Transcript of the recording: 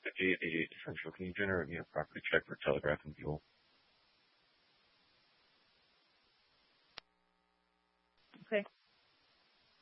Essential. Can you generate me a property check for Telegraph and Buell? Okay.